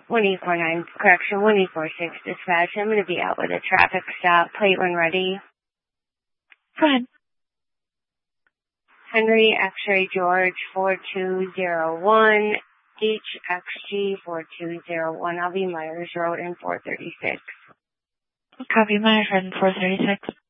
184.9, correction, 184.6 dispatch. I'm going to be out with a traffic stop. Plate when ready. Go ahead. Henry X-ray George 4201, HXG 4201. I'll be Myers Road in 436. Copy, Myers Road in 436.